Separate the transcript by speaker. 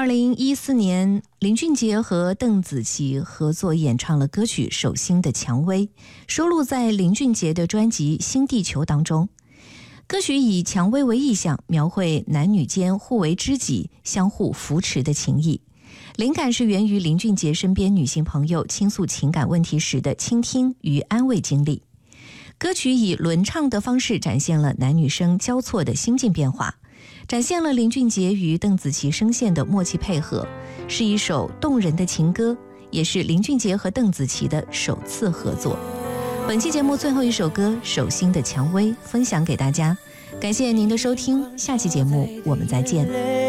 Speaker 1: 2014年，林俊杰和邓紫棋合作演唱了歌曲《手心的蔷薇》，收录在林俊杰的专辑《新地球》当中。歌曲以蔷薇为意象，描绘男女间互为知己、相互扶持的情谊。灵感是源于林俊杰身边女性朋友倾诉情感问题时的倾听与安慰经历。歌曲以轮唱的方式展现了男女声交错的心境变化，展现了林俊杰与邓紫棋声线的默契配合，是一首动人的情歌，也是林俊杰和邓紫棋的首次合作。本期节目最后一首歌《手心的蔷薇》分享给大家，感谢您的收听，下期节目我们再见。